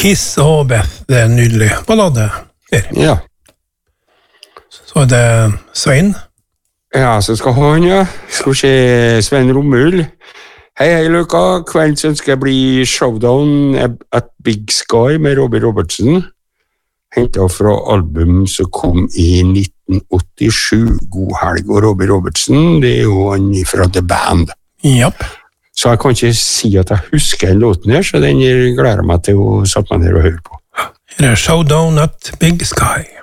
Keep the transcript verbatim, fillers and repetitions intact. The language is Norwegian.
Kiss og Beth, det er en nydelig ballade. Ja. Så det er Svein. Ja, så skal han, ja. Skal se Svein Romull. Hei, hei, Løkka. Kveldens ønske blir Showdown at Big Sky med Robbie Robertson. Hentet fra album som kom i nitten åttisju. God helg, og Robbie Robertson, det er jo han fra The Band. Japp. Så jeg kan ikke si at jeg husker en låten her, så den gleder jeg meg til å sette meg ned og høre på. Her er Showdown at Big Sky.